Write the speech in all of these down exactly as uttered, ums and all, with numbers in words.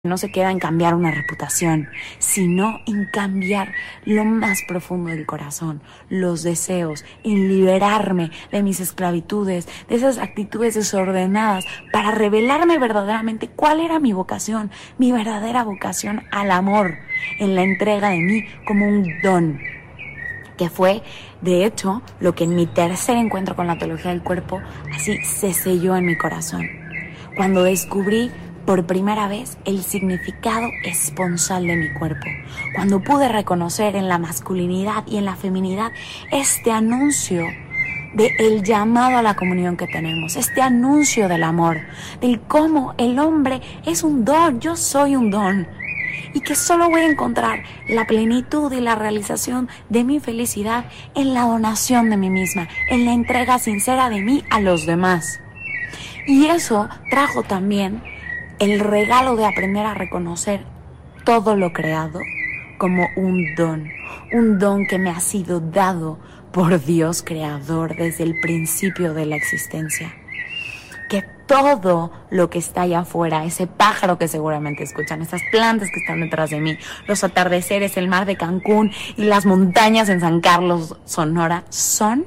No se queda en cambiar una reputación, sino en cambiar lo más profundo del corazón, los deseos, en liberarme de mis esclavitudes, de esas actitudes desordenadas, para revelarme verdaderamente cuál era mi vocación, mi verdadera vocación al amor, en la entrega de mí como un don, que fue, de hecho, lo que en mi tercer encuentro con la teología del cuerpo, así se selló en mi corazón. Cuando descubrí por primera vez el significado esponsal de mi cuerpo, cuando pude reconocer en la masculinidad y en la feminidad este anuncio de el llamado a la comunión que tenemos, este anuncio del amor, del cómo el hombre es un don, yo soy un don, y que solo voy a encontrar la plenitud y la realización de mi felicidad en la donación de mí misma, en la entrega sincera de mí a los demás. Y eso trajo también el regalo de aprender a reconocer todo lo creado como un don, un don que me ha sido dado por Dios creador desde el principio de la existencia. Que todo lo que está allá afuera, ese pájaro que seguramente escuchan, esas plantas que están detrás de mí, los atardeceres, el mar de Cancún y las montañas en San Carlos, Sonora, son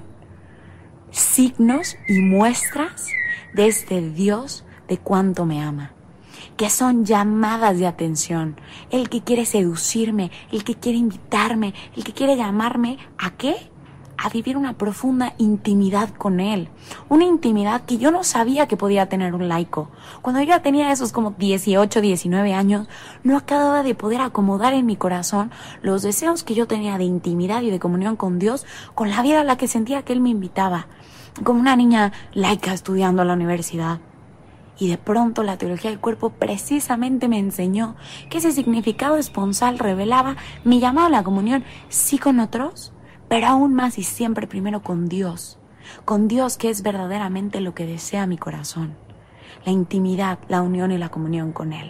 signos y muestras de este Dios de cuánto me ama. Que son llamadas de atención, el que quiere seducirme, el que quiere invitarme, el que quiere llamarme, ¿a qué? A vivir una profunda intimidad con él, una intimidad que yo no sabía que podía tener un laico. Cuando yo ya tenía esos como dieciocho, diecinueve años, no acababa de poder acomodar en mi corazón los deseos que yo tenía de intimidad y de comunión con Dios, con la vida a la que sentía que él me invitaba, como una niña laica estudiando a la universidad. Y de pronto la teología del cuerpo precisamente me enseñó que ese significado esponsal revelaba mi llamado a la comunión, sí con otros, pero aún más y siempre primero con Dios, con Dios que es verdaderamente lo que desea mi corazón, la intimidad, la unión y la comunión con Él.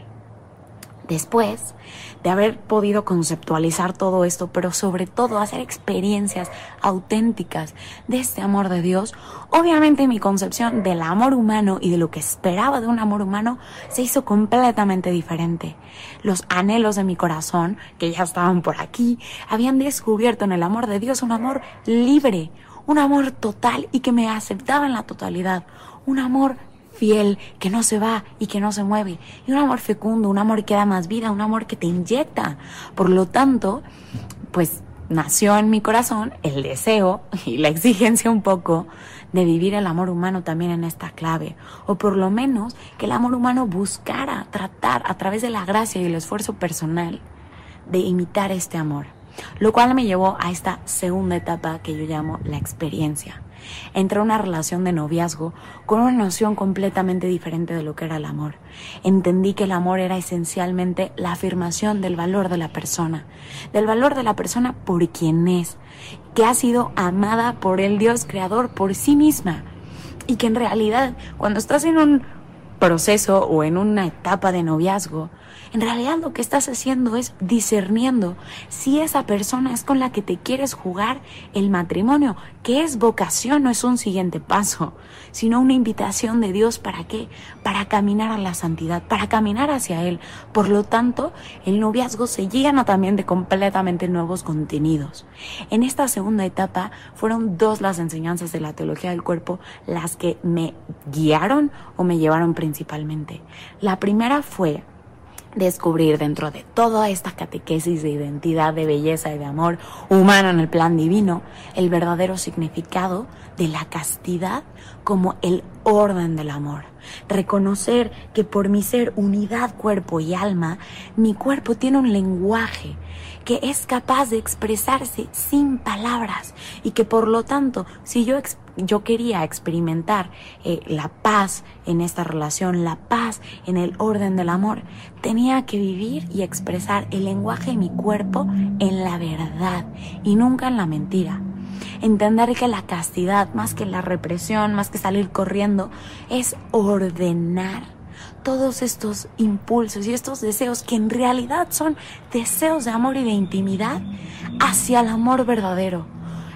Después de haber podido conceptualizar todo esto, pero sobre todo hacer experiencias auténticas de este amor de Dios, obviamente mi concepción del amor humano y de lo que esperaba de un amor humano se hizo completamente diferente. Los anhelos de mi corazón, que ya estaban por aquí, habían descubierto en el amor de Dios un amor libre, un amor total y que me aceptaba en la totalidad, un amor fiel, que no se va y que no se mueve, y un amor fecundo, un amor que da más vida, un amor que te inyecta. Por lo tanto, pues nació en mi corazón el deseo y la exigencia un poco de vivir el amor humano también en esta clave, o por lo menos que el amor humano buscara tratar a través de la gracia y el esfuerzo personal de imitar este amor, lo cual me llevó a esta segunda etapa que yo llamo la experiencia. Entré en una relación de noviazgo con una noción completamente diferente de lo que era el amor. Entendí que el amor era esencialmente la afirmación del valor de la persona, del valor de la persona por quien es, que ha sido amada por el Dios creador por sí misma, y que en realidad cuando estás en un proceso o en una etapa de noviazgo, en realidad lo que estás haciendo es discerniendo si esa persona es con la que te quieres jugar el matrimonio, que es vocación, no es un siguiente paso, sino una invitación de Dios. ¿Para qué? Para caminar a la santidad, para caminar hacia Él. Por lo tanto, el noviazgo se llena también de completamente nuevos contenidos. En esta segunda etapa fueron dos las enseñanzas de la teología del cuerpo las que me guiaron o me llevaron principalmente. La primera fue descubrir dentro de toda esta catequesis de identidad, de belleza y de amor humano en el plan divino, el verdadero significado de la castidad como el orden del amor. Reconocer que por mi ser unidad cuerpo y alma, mi cuerpo tiene un lenguaje que es capaz de expresarse sin palabras y que por lo tanto, si yo exp- yo quería experimentar eh, la paz en esta relación, la paz en el orden del amor, tenía que vivir y expresar el lenguaje de mi cuerpo en la verdad y nunca en la mentira. Entender que la castidad, más que la represión, más que salir corriendo, es ordenar todos estos impulsos y estos deseos que en realidad son deseos de amor y de intimidad hacia el amor verdadero.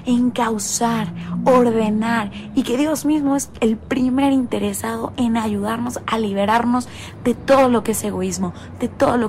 encauzar, ordenar, y que Dios mismo es el primer interesado en ayudarnos a liberarnos de todo lo que es egoísmo, de todo lo